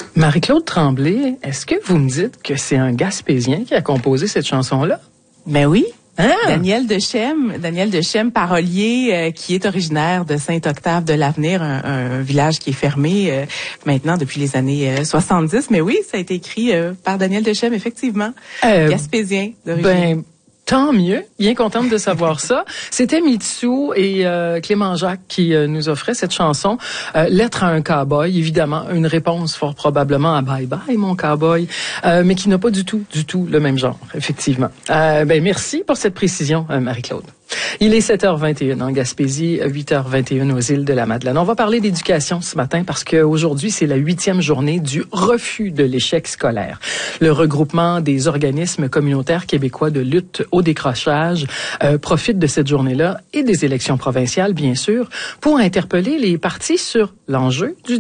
Marie-Claude Tremblay, est-ce que vous me dites que c'est un Gaspésien qui a composé cette chanson-là? Ben oui. Hein? Daniel Dechem, parolier, qui est originaire de Saint-Octave-de-l'Avenir, un village qui est fermé maintenant depuis les années 70. Mais oui, ça a été écrit par Daniel Dechem, effectivement, gaspésien d'origine. Ben, tant mieux. Bien contente de savoir ça. C'était Mitsou et Clément Jacques qui nous offraient cette chanson. Lettre à un cowboy, évidemment, une réponse fort probablement à Bye Bye, mon cowboy, mais qui n'a pas du tout le même genre, effectivement. Ben, merci pour cette précision, Marie-Claude. Il est 7h21 en Gaspésie, 8h21 aux îles de la Madeleine. On va parler d'éducation ce matin parce qu'aujourd'hui, c'est la 8e journée du refus de l'échec scolaire. Le regroupement des organismes communautaires québécois de lutte au décrochage profite de cette journée-là et des élections provinciales, bien sûr, pour interpeller les partis sur l'enjeu du